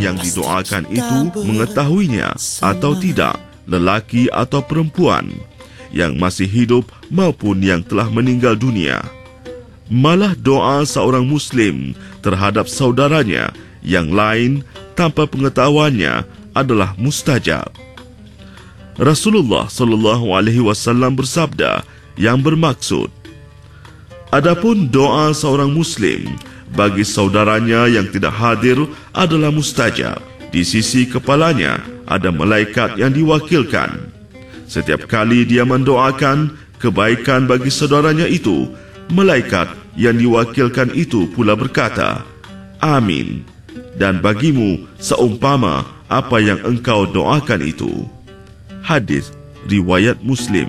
yang didoakan itu mengetahuinya atau tidak, lelaki atau perempuan, yang masih hidup maupun yang telah meninggal dunia. Malah doa seorang Muslim terhadap saudaranya yang lain tanpa pengetahuannya adalah mustajab. Rasulullah SAW bersabda yang bermaksud, adapun doa seorang Muslim bagi saudaranya yang tidak hadir adalah mustajab. Di sisi kepalanya ada malaikat yang diwakilkan. Setiap kali dia mendoakan kebaikan bagi saudaranya itu, malaikat yang diwakilkan itu pula berkata, amin, dan bagimu seumpama apa yang engkau doakan itu. Hadis riwayat Muslim.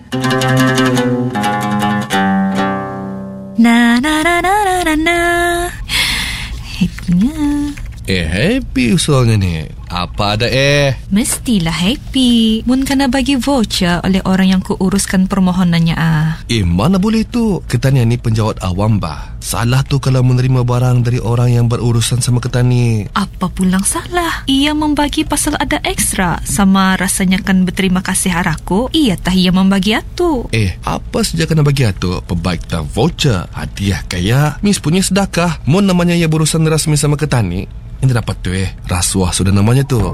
Happy usulnya ni. Apa ada Mestilah happy. Mun kena bagi voucher oleh orang yang kuuruskan permohonannya mana boleh tu. Ketanian ni penjawat awam bah. Salah tu kalau menerima barang dari orang yang berurusan sama ketani. Apa pulang salah? Ia membagi pasal ada ekstra. Sama rasanya kan berterima kasih haraku. Ia tah ia membagi atu. Apa saja kena bagi atu? Pebaik tak voucher, hadiah kaya, mis punya sedekah. Mun namanya ia berurusan rasmi sama ketani, ini dapat tu rasuah sudah namanya tu.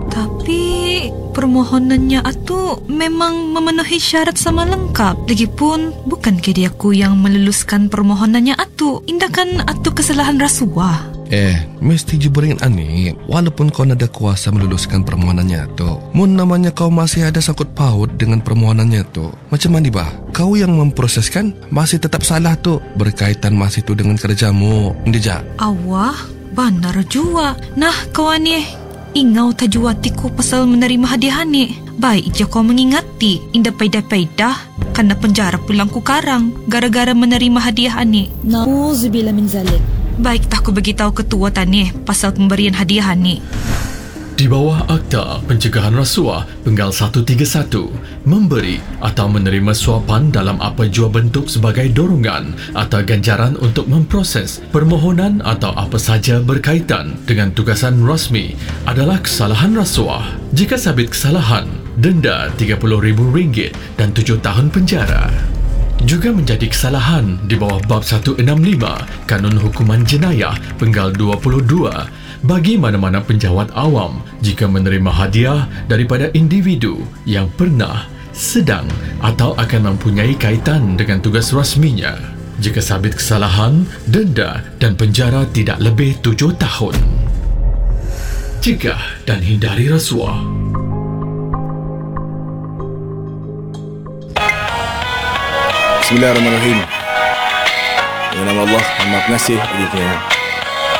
Tapi permohonannya atu memang memenuhi syarat sama lengkap. Lagipun bukan ke diaku yang meluluskan permohonannya atu. Indakan atu kesalahan rasuah. Mesti jubering ani. Walaupun kau ada kuasa meluluskan permohonannya tu, mun namanya kau masih ada sangkut paut dengan permohonannya tu, macam mana bah? Kau yang memproseskan masih tetap salah tu. Berkaitan masih tu dengan kerjamu. Ndija. Awah, benar jua. Nah, kawan ni, ingau tajuatiku pasal menerima hadiah ni. Baik je kau mengingati. Indah paidah-paidah kena penjara pulang ku karang gara-gara menerima hadiah ni. Nauzubillah min zalik. Baik tak ku beritahu ketua tani pasal pemberian hadiah ni. Di bawah Akta Pencegahan Rasuah Penggal 131, memberi atau menerima suapan dalam apa jua bentuk sebagai dorongan atau ganjaran untuk memproses permohonan atau apa saja berkaitan dengan tugasan rasmi adalah kesalahan rasuah. Jika sabit kesalahan, denda RM30,000 dan 7 tahun penjara. Juga menjadi kesalahan di bawah Bab 165 Kanun Hukuman Jenayah Penggal 22 bagi mana-mana penjawat awam jika menerima hadiah daripada individu yang pernah, sedang atau akan mempunyai kaitan dengan tugas rasminya. Jika sabit kesalahan, denda dan penjara tidak lebih 7 tahun. Cegah dan hindari rasuah. Bismillahirrahmanirrahim. Dengan nama Allah, Maha Pengasih lagi Penyayang.